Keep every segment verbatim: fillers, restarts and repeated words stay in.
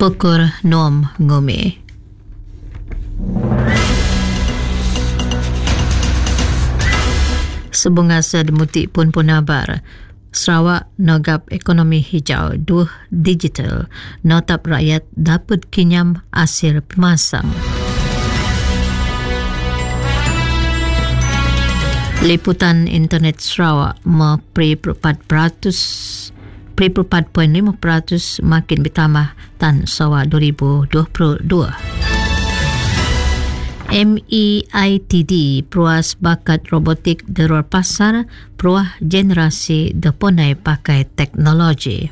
Pukul Nom Ngumi. Sebungasa demutik pun punabar. Sarawak nogap ekonomi hijau dua digital. Notap rakyat dapat kinyam hasil pemasang. Liputan internet Sarawak memperi empat peratus empat perpuluhan lima peratus makin bertambah tahun Sarawak dua ribu dua puluh dua. M E I T D Peruas Bakat Robotik di luar pasar, peruah generasi deponai pakai teknologi.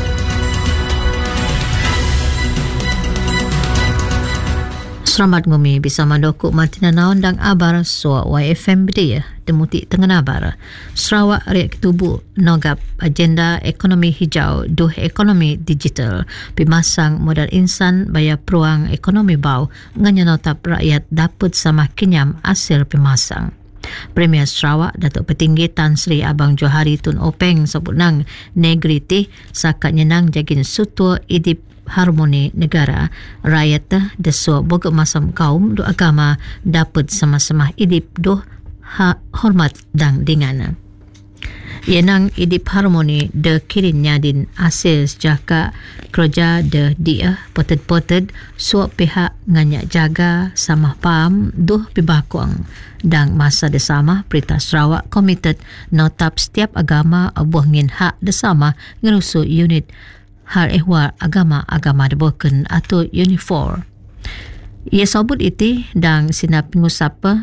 Selamat ngumi bisa mandokuk Martina Naon dan abar suak Y F M Bedia demutik tengah abar. Sarawak Riak Ketubuh nogap agenda ekonomi hijau duh ekonomi digital pimasang modal insan baya peruang ekonomi bau nganya notap rakyat dapat sama kinyam hasil pimasang. Premier Sarawak Datuk Petinggi Tan Sri Abang Johari Tun Openg sebut nang negeri tih sakat nyenang jagin sutua idip harmoni negara rakyat desu boga masam kaum do agama dapat sama-sama idip do ha, hormat dan dengan yenang idip harmoni de kirin nyadin hasil sejaka kerja de dia potet-potet suap pihak nganyak jaga sama paham duh pibakuang dan masa desama Perintah Sarawak komited notap setiap agama abuh ngin hak desama ngerusu unit hal ehwal agama-agama dibawakan atau Unifor. Ia sebut itu dan sinap pengusapa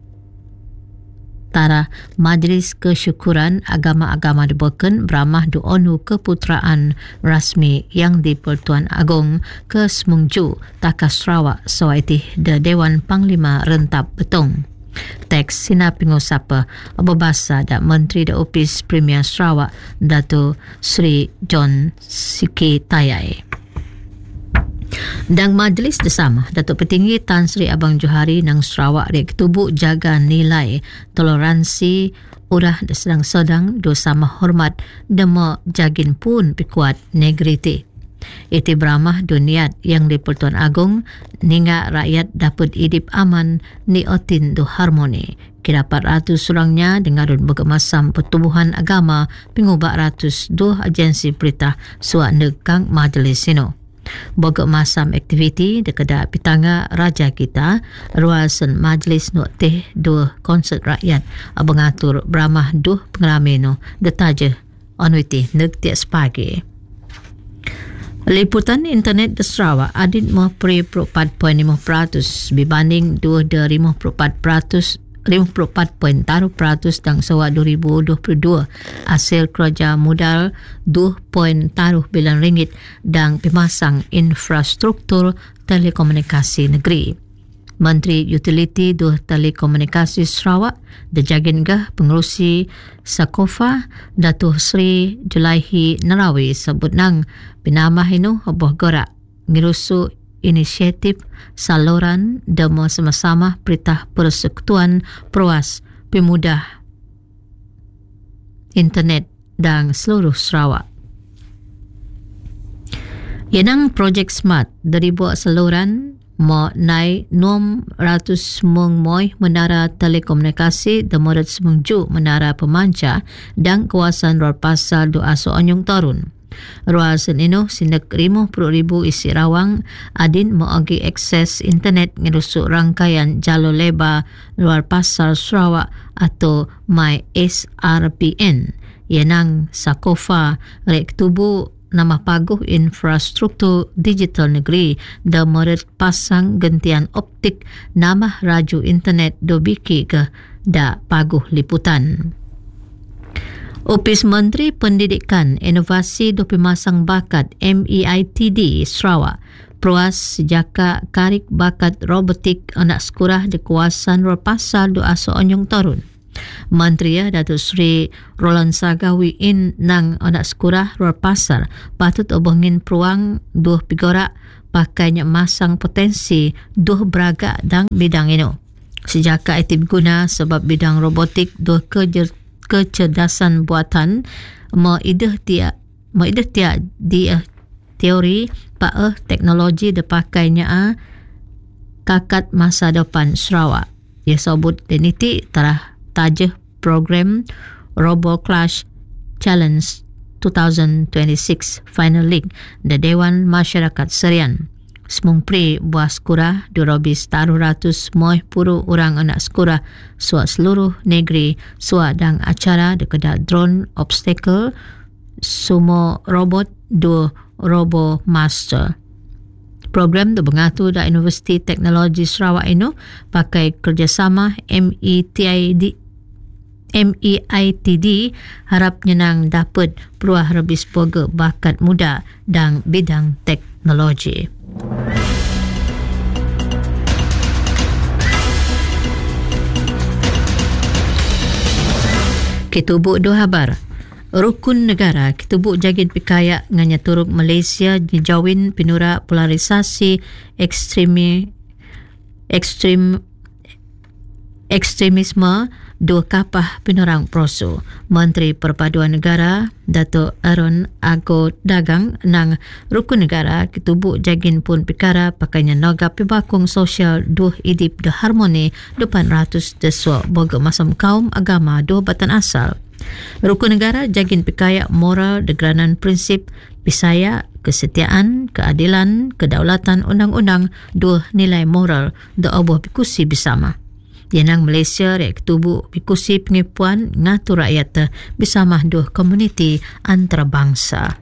tara Majlis Kesyukuran Agama-Agama dibawakan beramah du onu keputeraan rasmi yang di Pertuan Agong ke Semungju Takas Sarawak sawaiti de Dewan Panglima Rentap Betong. Teks sina pengusapa berbahasa dan Menteri da Opis Premier Sarawak Dato' Sri John Siki Tayai. Dan majlis bersama Datuk Petinggi Tan Sri Abang Johari nang Sarawak Riak Ketubuh jaga nilai toleransi urah sedang sedang dosa hormat demo jagin pun pikuat negeri ti. Iti beramah duniat yang di Pertuan Agong ningga rakyat dapat idip aman ni otin do harmoni. Kira empat ratus orangnya dengarun berkemasam pertubuhan agama pengubah ratus dua agensi berita suak nekang majlis sino. Berkemasam aktiviti dekedak pitanga raja kita ruasan majlis nuk teh dua konsert rakyat abangatur beramah duh pengeramino detaje onwiti nektiak sepagi. Liputan internet di Sarawak adit memperi empat perpuluhan lima peratus berbanding dua perpuluhan lima empat peratus lima puluh empat perpuluhan tiga peratus dan Sarawak dua ribu dua puluh dua hasil kerja modal dua perpuluhan tiga bilion ringgit dan pemasang infrastruktur telekomunikasi negeri. Menteri Utiliti Duh Telekomunikasi Sarawak Dejagin Gah Pengerusi Sakofa Datuk Sri Julaihi Narawi sebut nang pinamah inu oboh gorak ngirusu inisiatif saluran demo sama-sama Perintah Persekutuan Peruas Pemudah Internet dan seluruh Sarawak. Yenang projek smart dari buat saluran mo naik enam ratus mengmoy menara telekomunikasi dan morat semengju menara pemancar dan kawasan luar pasar doa soonyong torun. Ruasan ino sindak lima puluh ribu isi rawang adin moagi akses internet ngirusuk rangkaian jalur lebar luar pasar Sarawak atau My S R P N. Yenang Sakofa Riak Ketubuh nama paguh infrastruktur digital negeri dan merit pasang gentian optik nama raju internet dobiki ke da paguh liputan. Opis Menteri Pendidikan Inovasi do Pemasang Bakat M E I T D Sarawak Peruas sejaka karik bakat robotik anak sekolah di kawasan luar pasar do aso onyong torun. Menteri ya Datuk Sri Roland Sagawi in nang anak sekolah luar pasar patut obongin peruang duh pigorak pakainya masang potensi duh beragak dan bidang ini. Sejaka itu guna sebab bidang robotik duh kejer, kecerdasan buatan mau idah tiak mau idah tiak dia teori paeh teknologi dipakainya kakat masa depan Sarawak. Ia sebut deniti tarah tajah program Robo Clash Challenge twenty twenty-six Final League da Dewan Masyarakat Serian. Semung pri buah sekolah dua ratus taruh ratus moh puru orang anak sekolah suat seluruh negeri suat dang acara dekat drone obstacle sumo robot dua robo master. Program tu mengatur da Universiti Teknologi Sarawak ini pakai kerjasama M E T I D M E I T D harap nyenang dapat peluang lebih sebagai bakat muda dan bidang teknologi. Kitubuk dua habar. Rukun negara kitubuk jagin pikaya nganya turuk Malaysia dijawin pinura polarisasi ekstremi ekstrem ekstremisme dua kapah pinurang proso. Menteri Perpaduan Negara Dato' Aaron Ago Dagang nang rukun negara kitubuk jagin pun pikara pakainya noga pibakong sosial duh idip de harmoni depan ratus deswa boga masam kaum agama duh batan asal. Rukun negara jagin pikaya moral degranan prinsip pisaya, kesetiaan, keadilan, kedaulatan undang-undang dua nilai moral da oboh bikusi bersama. Yanang Malaysia rek tubuh bikusi pengipuan ngatur rakyat bersama dua komuniti antarabangsa.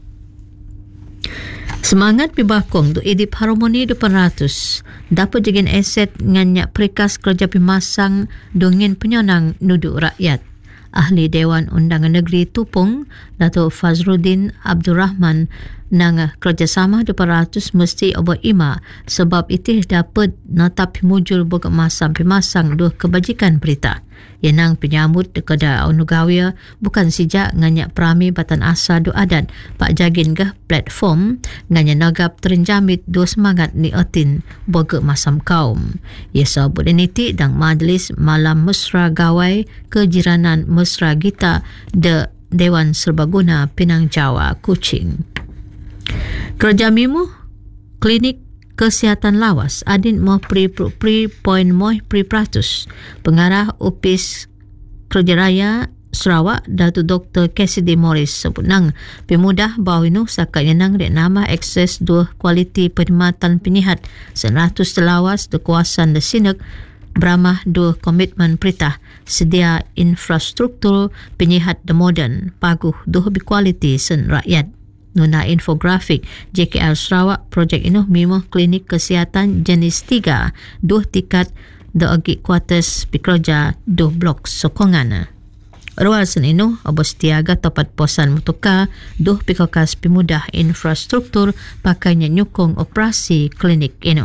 Semangat pibakong tu idip harmoni depan ratus dapat jagin aset nganyak perikas kerja pimasang dongin penyonang nuduk rakyat. Ahli Dewan Undangan Negeri Tupung Dato' Fazruddin Abdul Rahman nang kerjasama depan ratus mesti obat ima sebab itu dapat natap mujur boga masam pimasang dua kebajikan berita. Yenang penyambut dekada Onugawia bukan sejak nganyak perami batan asa do adat pak jagin ke platform nganya nagap terenjamit dua semangat ni otin boga masam kaum. Ia sabut deniti dang majlis malam mesra gawai kejiranan mesra Gita de Dewan Serbaguna Penang Jawa Kuching. Kerja mimu klinik kesihatan lawas adin moh pri pri point moh pri pratus pengarah Opis Kerja Raya Sarawak Datuk Doktor Cassidy Morris sebut nang pemudah bau inu sakanya nang dek nama akses dua kualiti perkhidmatan penyihat seratus lawas de kuasaan de sinek beramah dua komitmen perintah sedia infrastruktur penyihat de moden paguh dua berkualiti sen rakyat. Nuna infografik J K L Sarawak projek ini mimo klinik kesihatan jenis tiga dua tingkat de agi kuartus bekerja dua blok sokongan. Ruasan ini obos tiaga tempat posan mutuka dua pikokas pemudah infrastruktur pakainya nyukung operasi klinik ini.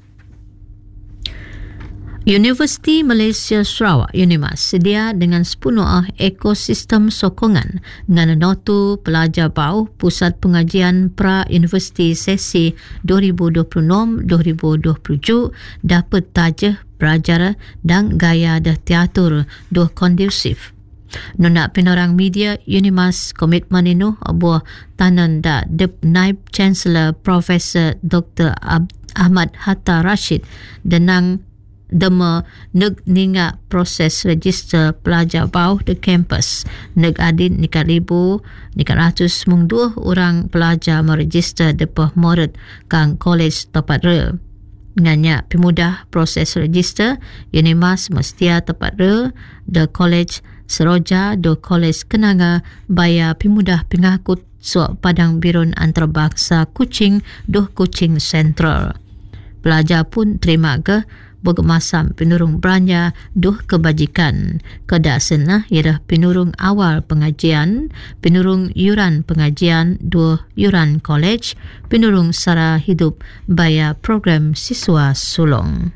Universiti Malaysia Sarawak UNIMAS sedia dengan sepenuh ekosistem sokongan dengan notu pelajar bau Pusat Pengajian Pra-Universiti sesi dua ribu dua puluh enam dua ribu dua puluh tujuh dapat tajah belajar dan gaya dah teatur dua kondusif. Nona penorang media UNIMAS komitmen ini buah tanan da Dep Naib Chancellor Profesor Doktor Ab- Ahmad Hatta Rashid denang dema neg ninga proses register pelajar bawah di kampus neg adin nikat ribu nikat ratus mung dua orang pelajar meregister depah murid kang kolej tepat re nganya pemudah proses register UNIMAS mestia tepat re de kolej Seroja do kolej Kenanga baya pemudah pengakut suak padang birun antarabangsa Kuching do Kuching Central. Pelajar pun terima ke bergemasam penurung belanja duh kebajikan. Kedasena ialah penurung awal pengajian, penurung yuran pengajian, dua yuran kolej, penurung sara hidup baya program siswa sulung.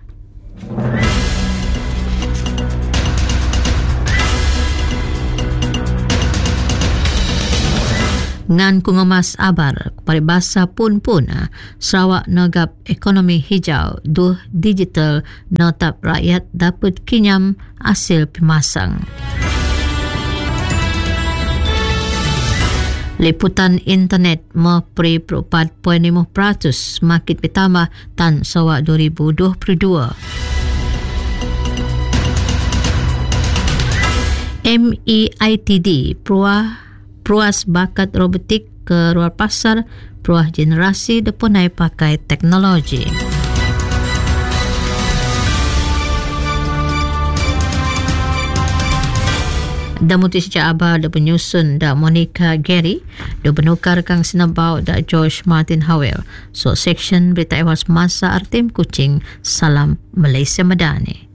Ngan kungemas abar paribasa pun pun Sarawak nagap ekonomi hijau duh digital notap rakyat dapat kinyam hasil pemasang. Liputan internet meperi empat perpuluhan lima peratus semakin bertambah tan sawak dua ribu dua puluh dua. M E I T D Peruah Peruas Bakat Robotik ke luar pasar, peruah generasi depunai pakai teknologi. Damuti sejak abar da penyusun da Monica Gary da penukar kang sinabau da George Martin Howell. So section berita ewas masa Artim Kuching. Salam Malaysia Madani.